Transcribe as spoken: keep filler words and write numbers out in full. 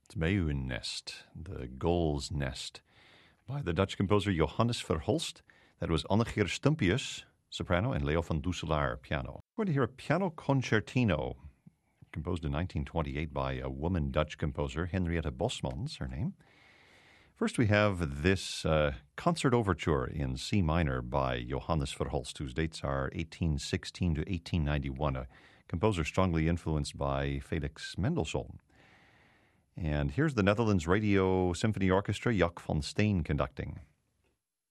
Het Meeuwennest, the Gull's Nest, by the Dutch composer Johannes Verhulst. That was Annegeer Stumpius, soprano, and Leo van Dusselaar, piano. We're going to hear a piano concertino, composed in nineteen twenty-eight by a woman Dutch composer, Henrietta Bosmans, her name. First, we have this uh, concert overture in C minor by Johannes Verhulst, whose dates are eighteen sixteen to eighteen ninety-one, a composer strongly influenced by Felix Mendelssohn. And here's the Netherlands Radio Symphony Orchestra, Jack van Steen conducting.